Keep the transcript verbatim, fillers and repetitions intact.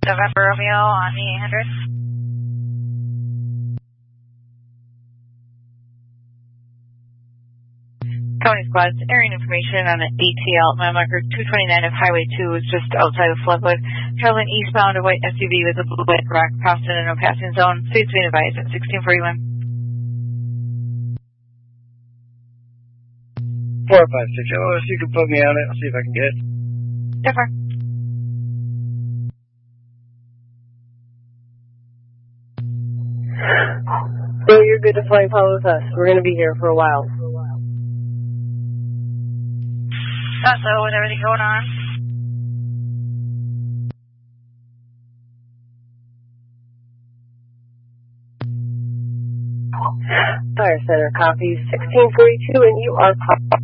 November Romeo on the eight hundred. County Squad, airing information on the A T L, mile marker two twenty-nine of Highway two is just outside of Floodwood. Traveling eastbound, a white S U V with a blue light rock crossed in a no passing zone. Speeds being advised at sixteen forty-one. four five six zero, if you can put me on it, I'll see if I can get it. Different. So you're good to fly follow with us. We're going to be here for a while. Thought so, with everything going on. Fire Center copies sixteen forty-two, and you are